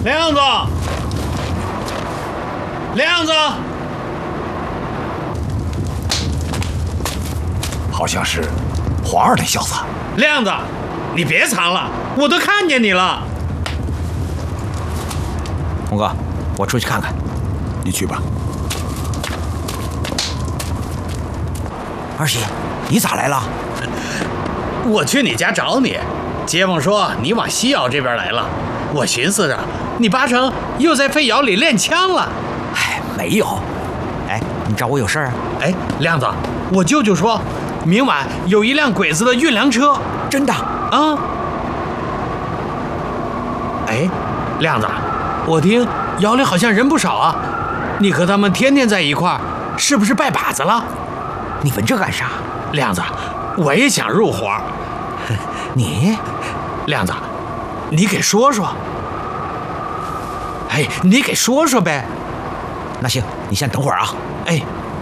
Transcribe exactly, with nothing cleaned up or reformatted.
亮子，亮子， 好像是黄二那小子。 亮子，你别藏了，我都看见你了。 红哥，我出去看看。 你去吧。 二喜，你咋来了？ 我去你家找你，街坊说你往西窑这边来了，我寻思着你八成又在废窑里练枪了。 哎，没有。哎，你找我有事儿啊？ 哎，亮子，我舅舅说，明晚有一辆鬼子的运粮车。 真的？ 啊。哎，亮子，我听窑里好像人不少啊，你和他们天天在一块儿，是不是拜把子了？ 你问这干啥？ 亮子，我也想入伙。 你， 亮子，你给说说。哎，你给说说呗。 那行，你先等会儿啊。 哎，